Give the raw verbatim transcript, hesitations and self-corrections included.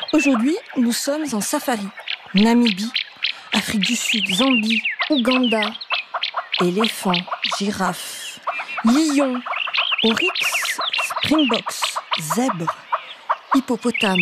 Aujourd'hui, nous sommes en safari. Namibie, Afrique du Sud, Zambie, Ouganda. Éléphants, girafes, lions, oryx, springboks, zèbres, hippopotames,